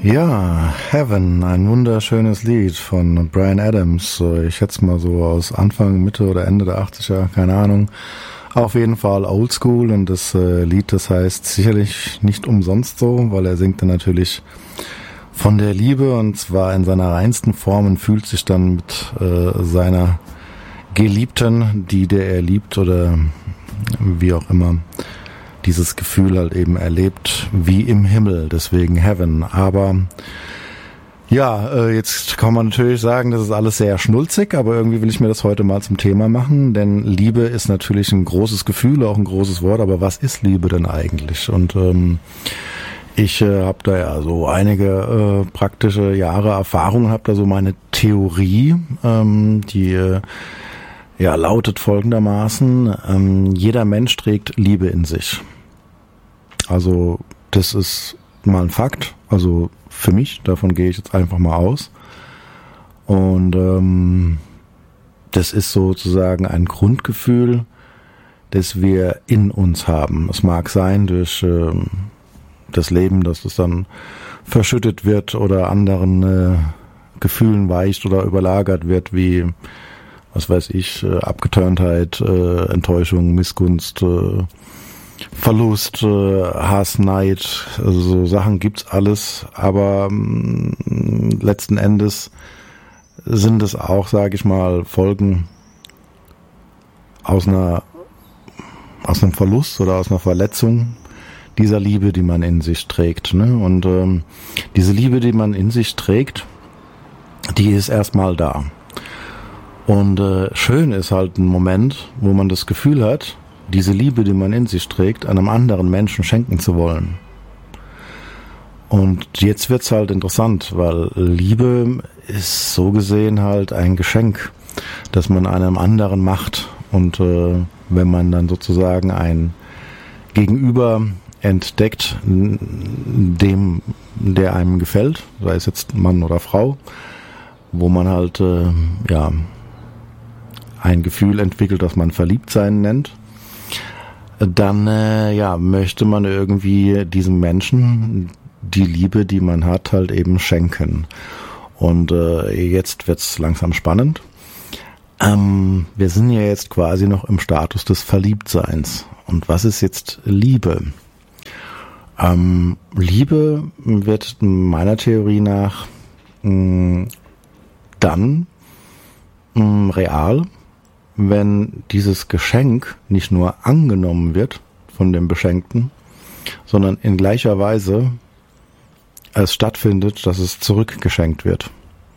Ja, Heaven, ein wunderschönes Lied von Bryan Adams. Ich schätze mal so aus Anfang, Mitte oder Ende der 80er, keine Ahnung. Auf jeden Fall oldschool, und das Lied, das heißt sicherlich nicht umsonst so, weil er singt dann natürlich von der Liebe, und zwar in seiner reinsten Form, und fühlt sich dann mit seiner Geliebten, der er liebt oder wie auch immer, dieses Gefühl halt eben erlebt wie im Himmel, deswegen Heaven. Aber ja, jetzt kann man natürlich sagen, das ist alles sehr schnulzig, aber irgendwie will ich mir das heute mal zum Thema machen, denn Liebe ist natürlich ein großes Gefühl, auch ein großes Wort, aber was ist Liebe denn eigentlich? Und ich habe da ja so einige praktische Jahre Erfahrung, habe da so meine Theorie, die ja lautet folgendermaßen: Jeder Mensch trägt Liebe in sich. Also das ist mal ein Fakt, also für mich, davon gehe ich jetzt einfach mal aus. Und das ist sozusagen ein Grundgefühl, das wir in uns haben. Es mag sein durch das Leben, dass es dann verschüttet wird oder anderen Gefühlen weicht oder überlagert wird, wie, was weiß ich, Abgeturntheit, Enttäuschung, Missgunst, Verlust, Hass, Neid, also so Sachen gibt's alles, aber letzten Endes sind es auch, sage ich mal, Folgen aus einem Verlust oder aus einer Verletzung dieser Liebe, die man in sich trägt, ne? Und diese Liebe, die man in sich trägt, die ist erstmal da. Und schön ist halt ein Moment, wo man das Gefühl hat, diese Liebe, die man in sich trägt, einem anderen Menschen schenken zu wollen. Und jetzt wird's halt interessant, weil Liebe ist so gesehen halt ein Geschenk, das man einem anderen macht. Und wenn man dann sozusagen ein Gegenüber entdeckt, dem, der einem gefällt, sei es jetzt Mann oder Frau, wo man halt ja ein Gefühl entwickelt, das man Verliebtsein nennt, dann ja möchte man irgendwie diesem Menschen die Liebe, die man hat, halt eben schenken. Und jetzt wird's langsam spannend. Wir sind ja jetzt quasi noch im Status des Verliebtseins. Und was ist jetzt Liebe? Liebe wird meiner Theorie nach dann real, wenn dieses Geschenk nicht nur angenommen wird von dem Beschenkten, sondern in gleicher Weise es stattfindet, dass es zurückgeschenkt wird.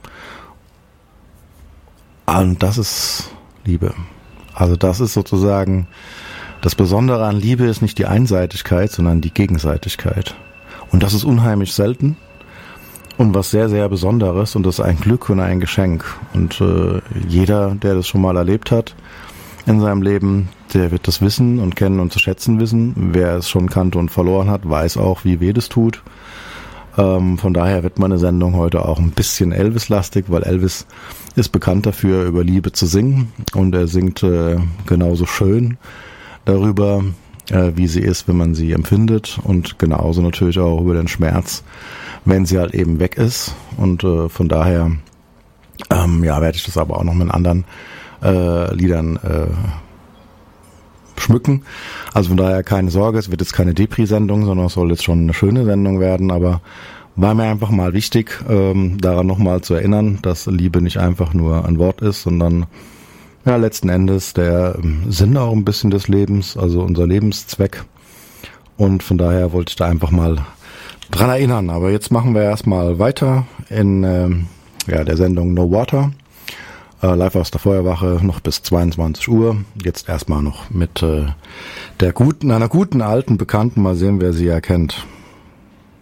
Und das ist Liebe. Also das ist sozusagen das Besondere an Liebe, ist nicht die Einseitigkeit, sondern die Gegenseitigkeit. Und das ist unheimlich selten und was sehr, sehr Besonderes, und das ist ein Glück und ein Geschenk. Und jeder, der das schon mal erlebt hat in seinem Leben, der wird das wissen und kennen und zu schätzen wissen. Wer es schon kannte und verloren hat, weiß auch, wie weh das tut. Von daher wird meine Sendung heute auch ein bisschen Elvis-lastig, weil Elvis ist bekannt dafür, über Liebe zu singen, und er singt genauso schön darüber, wie sie ist, wenn man sie empfindet, und genauso natürlich auch über den Schmerz, wenn sie halt eben weg ist. Und von daher ja, werde ich das aber auch noch mit anderen Liedern schmücken. Also von daher keine Sorge, es wird jetzt keine Depri-Sendung, sondern es soll jetzt schon eine schöne Sendung werden, aber war mir einfach mal wichtig, daran nochmal zu erinnern, dass Liebe nicht einfach nur ein Wort ist, sondern ja letzten Endes der Sinn auch ein bisschen des Lebens, also unser Lebenszweck. Und von daher wollte ich da einfach mal dran erinnern. Aber jetzt machen wir erstmal weiter in der Sendung No Water. Live aus der Feuerwache noch bis 22 Uhr. Jetzt erstmal noch mit einer guten alten Bekannten. Mal sehen, wer sie erkennt.